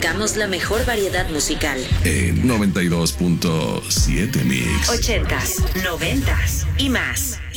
Buscamos la mejor variedad musical. En 92.7 Mix. 80s, 90s y más.